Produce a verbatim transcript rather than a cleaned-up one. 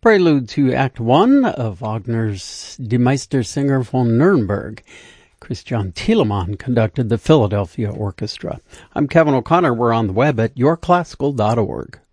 prelude to Act One of Wagner's Die Meistersinger von Nuremberg. Christian Thielemann conducted the Philadelphia Orchestra. I'm Kevin O'Connor. We're on the web at your classical dot org.